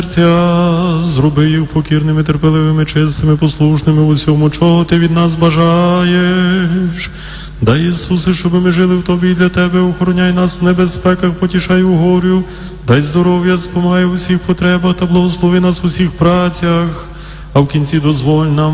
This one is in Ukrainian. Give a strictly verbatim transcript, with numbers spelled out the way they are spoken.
серця, зроби їх покірними, терпеливими, чистими, послушними в усьому, чого ти від нас бажаєш. Дай, Ісусе, щоб ми жили в Тобі і для Тебе, охороняй нас в небезпеках, потішай у горю, дай здоров'я, спомагай у всіх потребах та благослови нас в усіх працях, а в кінці дозволь нам